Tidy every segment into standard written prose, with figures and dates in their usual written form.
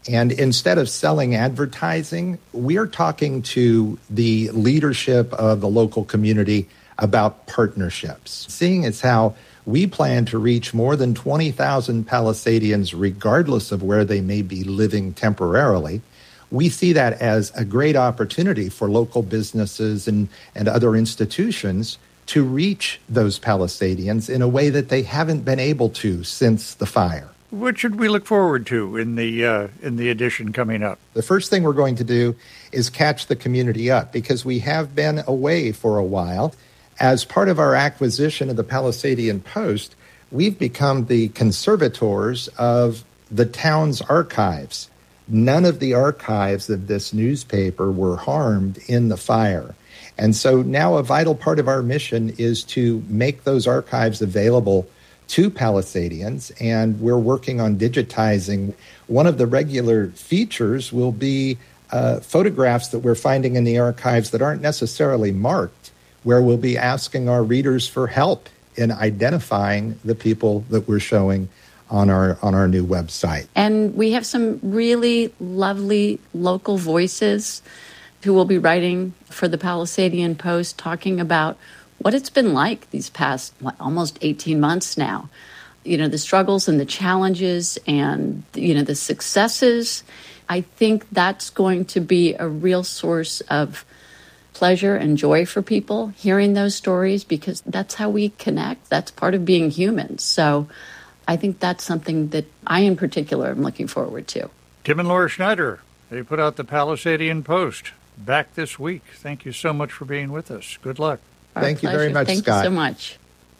And instead of selling advertising, we are talking to the leadership of the local community about partnerships. Seeing as how we plan to reach more than 20,000 Palisadians, regardless of where they may be living temporarily, we see that as a great opportunity for local businesses and other institutions to reach those Palisadians in a way that they haven't been able to since the fire. What should we look forward to in the edition coming up? The first thing we're going to do is catch the community up, because we have been away for a while. As part of our acquisition of the Palisadian Post, we've become the conservators of the town's archives. None of the archives of this newspaper were harmed in the fire. And so now a vital part of our mission is to make those archives available to Palisadians, and we're working on digitizing. One of the regular features will be photographs that we're finding in the archives that aren't necessarily marked, where we'll be asking our readers for help in identifying the people that we're showing on our new website. And we have some really lovely local voices who will be writing for the Palisadian Post, talking about what it's been like these past almost 18 months now. You know, the struggles and the challenges and, the successes. I think that's going to be a real source of pleasure and joy for people, hearing those stories, because that's how we connect. That's part of being human. So I think that's something that I in particular am looking forward to. Tim and Laura Schneider, they put out the Palisadian Post back this week. Thank you so much for being with us. Good luck. Thank you very much, Thank Scott. you so much.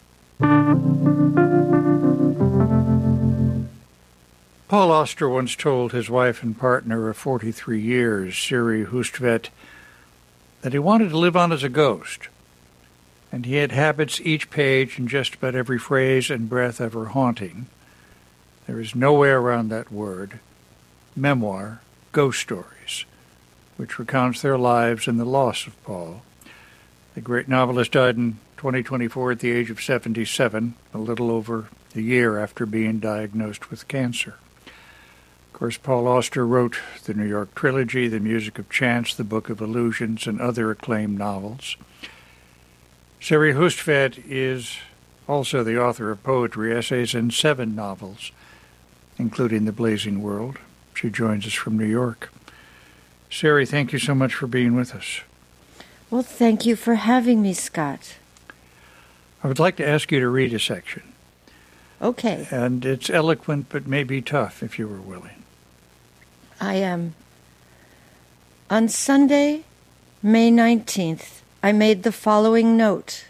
Paul Auster once told his wife and partner of 43 years, Siri Hustvedt, that he wanted to live on as a ghost, and he had habits each page and just about every phrase and breath ever haunting. There is no way around that word. Memoir, Ghost Stories, which recounts their lives and the loss of Paul. The great novelist died in 2024 at the age of 77, a little over a year after being diagnosed with cancer. Of course, Paul Auster wrote the New York Trilogy, The Music of Chance, The Book of Illusions, and other acclaimed novels. Siri Hustvedt is also the author of poetry, essays, and 7 novels, including The Blazing World. She joins us from New York. Siri, thank you so much for being with us. Well, thank you for having me, Scott. I would like to ask you to read a section. Okay. And it's eloquent, but maybe tough, if you were willing. I am. On Sunday, May 19th, I made the following note.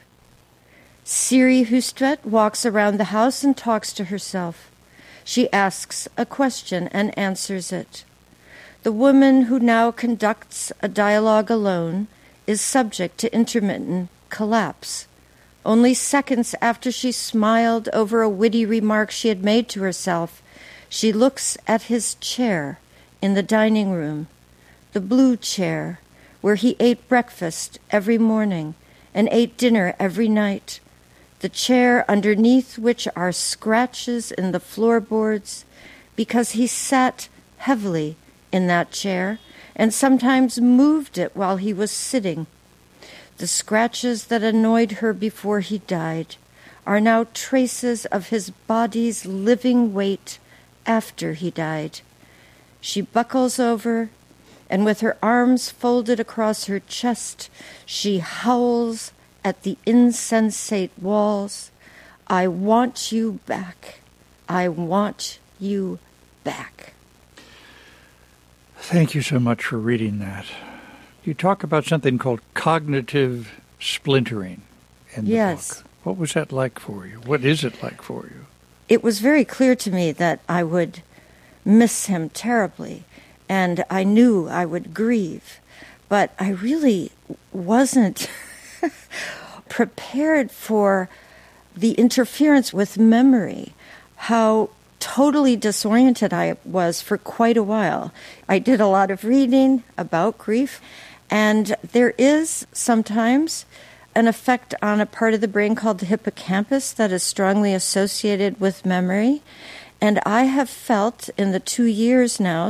Siri Hustvedt walks around the house and talks to herself. She asks a question and answers it. The woman who now conducts a dialogue alone is subject to intermittent collapse. Only seconds after she smiled over a witty remark she had made to herself, she looks at his chair in the dining room, the blue chair, where he ate breakfast every morning and ate dinner every night, the chair underneath which are scratches in the floorboards because he sat heavily in that chair and sometimes moved it while he was sitting. The scratches that annoyed her before he died are now traces of his body's living weight after he died. She buckles over, and with her arms folded across her chest, she howls at the insensate walls. I want you back. I want you back. Thank you so much for reading that. You talk about something called cognitive splintering in the book. What was that like for you? What is it like for you? It was very clear to me that I would miss him terribly, and I knew I would grieve, but I really wasn't prepared for the interference with memory, how totally disoriented I was for quite a while. I did a lot of reading about grief, and there is sometimes an effect on a part of the brain called the hippocampus that is strongly associated with memory. And I have felt in the 2 years now